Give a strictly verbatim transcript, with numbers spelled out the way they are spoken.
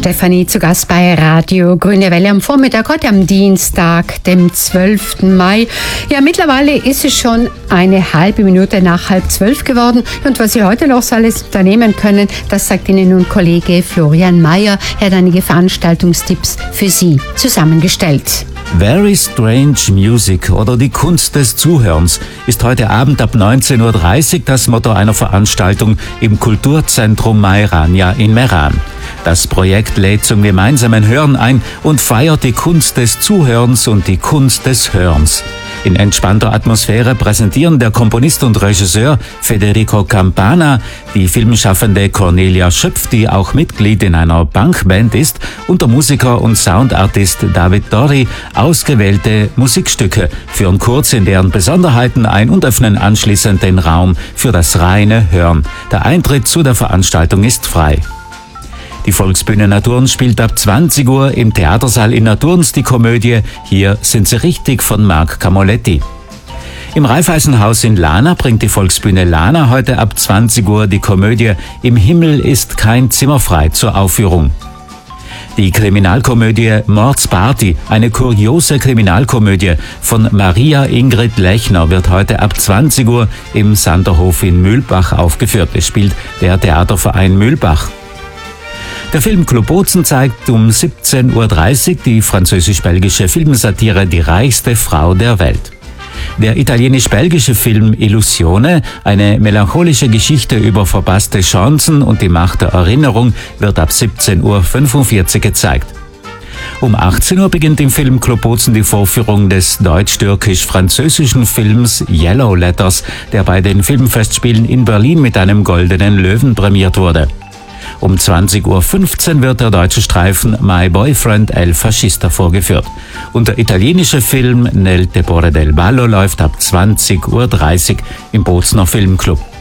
Stefanie zu Gast bei Radio Grüne Welle am Vormittag, heute am Dienstag, dem zwölften Mai. Ja, mittlerweile ist es schon eine halbe Minute nach halb zwölf geworden. Und was Sie heute noch so alles unternehmen können, das sagt Ihnen nun Kollege Florian Mayer. Er hat einige Veranstaltungstipps für Sie zusammengestellt. Very Strange Music oder die Kunst des Zuhörens ist heute Abend ab neunzehn Uhr dreißig das Motto einer Veranstaltung im Kulturzentrum Mairania in Meran. Das Projekt lädt zum gemeinsamen Hören ein und feiert die Kunst des Zuhörens und die Kunst des Hörens. In entspannter Atmosphäre präsentieren der Komponist und Regisseur Federico Campana, die filmschaffende Cornelia Schöpf, die auch Mitglied in einer Punkband ist, und der Musiker und Soundartist David Dori ausgewählte Musikstücke, führen kurz in deren Besonderheiten ein und öffnen anschließend den Raum für das reine Hören. Der Eintritt zu der Veranstaltung ist frei. Die Volksbühne Naturns spielt ab zwanzig Uhr im Theatersaal in Naturns die Komödie Hier sind sie richtig von Marc Camoletti. Im Raiffeisenhaus in Lana bringt die Volksbühne Lana heute ab zwanzig Uhr die Komödie Im Himmel ist kein Zimmer frei zur Aufführung. Die Kriminalkomödie Mordsparty, eine kuriose Kriminalkomödie von Maria Ingrid Lechner, wird heute ab zwanzig Uhr im Sanderhof in Mühlbach aufgeführt. Es spielt der Theaterverein Mühlbach. Der Filmclub Bozen zeigt um siebzehn Uhr dreißig die französisch-belgische Filmsatire Die reichste Frau der Welt. Der italienisch-belgische Film Illusione, eine melancholische Geschichte über verpasste Chancen und die Macht der Erinnerung, wird ab siebzehn Uhr fünfundvierzig gezeigt. Um achtzehn Uhr beginnt im Filmclub Bozen die Vorführung des deutsch-türkisch-französischen Films Yellow Letters, der bei den Filmfestspielen in Berlin mit einem goldenen Löwen prämiert wurde. Um zwanzig Uhr fünfzehn wird der deutsche Streifen My Boyfriend El Fascista vorgeführt. Und der italienische Film Nel Tepore del Ballo läuft ab zwanzig Uhr dreißig im Bozener Filmclub.